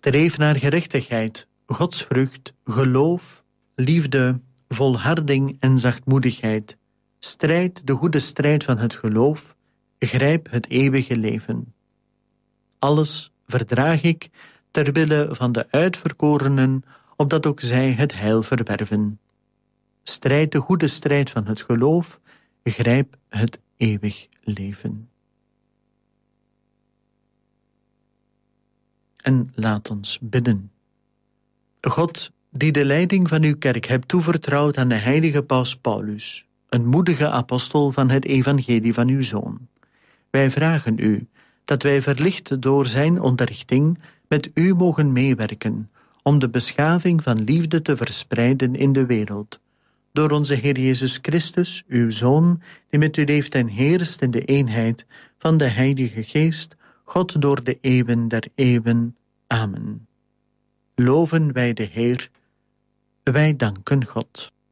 Streef naar gerechtigheid, godsvrucht, geloof, liefde, volharding en zachtmoedigheid. Strijd de goede strijd van het geloof, grijp het eeuwige leven. Alles verdraag ik ter wille van de uitverkorenen, opdat ook zij het heil verwerven. Strijd de goede strijd van het geloof, grijp het eeuwig leven. En laat ons bidden. God, die de leiding van uw kerk hebt toevertrouwd aan de heilige paus Paulus, een moedige apostel van het evangelie van uw Zoon. Wij vragen u dat wij verlicht door zijn onderrichting met u mogen meewerken om de beschaving van liefde te verspreiden in de wereld. Door onze Heer Jezus Christus, uw Zoon, die met u leeft en heerst in de eenheid van de Heilige Geest, God door de eeuwen der eeuwen. Amen. Loven wij de Heer, wij danken God.